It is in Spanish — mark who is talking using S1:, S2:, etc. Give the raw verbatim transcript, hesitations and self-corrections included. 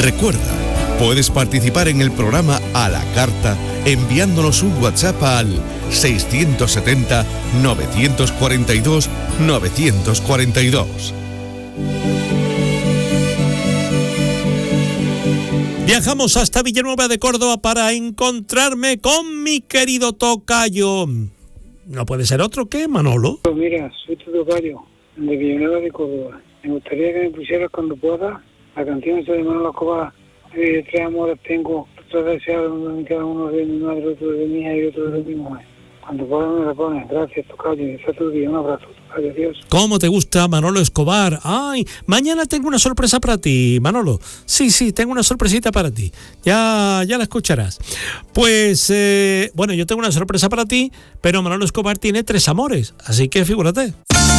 S1: Recuerda, puedes participar en el programa a la carta enviándonos un WhatsApp al seiscientos setenta, novecientos cuarenta y dos, novecientos cuarenta y dos.
S2: Viajamos hasta Villanueva de Córdoba para encontrarme con mi querido tocayo. No puede ser otro que Manolo.
S3: Mira, soy tu tocayo, de Villanueva de Córdoba. Me gustaría que me pusieras cuando puedas la canción esa de Manolo Escobar. Eh, tres amores tengo, tres deseados, uno de cada uno de mi madre, otro de mi hija y otro de mi mujer. Cuando puedas me la pones. Gracias, tocayo. Está tu día. Un abrazo, tocayo. Adiós.
S2: ¿Cómo te gusta Manolo Escobar? Ay, mañana tengo una sorpresa para ti, Manolo. Sí, sí, tengo una sorpresita para ti. Ya, ya la escucharás. Pues, eh, bueno, yo tengo una sorpresa para ti, pero Manolo Escobar tiene tres amores, así que figúrate.